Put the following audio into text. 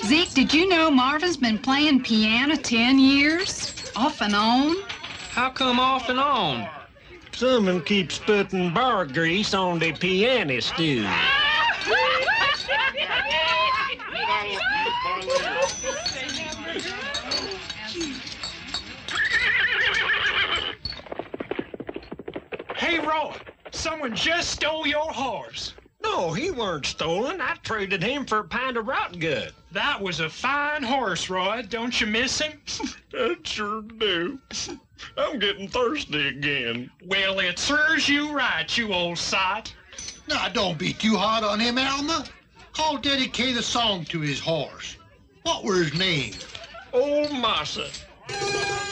Zeke, did you know Marvin's been playing piano 10 years? Off and on? How come off and on? Someone keeps putting bar grease on the piano stool. Hey, Roy, someone just stole your horse. No, he weren't stolen. I traded him for a pint of rotten gut. That was a fine horse, Roy. Don't you miss him? I sure do. I'm getting thirsty again. Well, it serves you right, you old sot. Now, don't be too hard on him, Alma. I'll dedicate a song to his horse. What were his name? Old Massa.